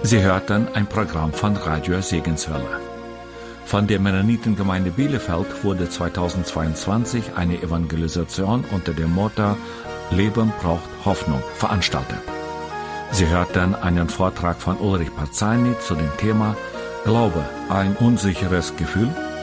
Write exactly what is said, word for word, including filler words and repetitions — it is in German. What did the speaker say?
Sie hörten ein Programm von Radio Segenshölle. Von der Mennonitengemeinde Bielefeld wurde zweitausendzweiundzwanzig eine Evangelisation unter dem Motto Leben braucht Hoffnung veranstaltet. Sie hörten einen Vortrag von Ulrich Parzani zu dem Thema Glaube, ein unsicheres Gefühl?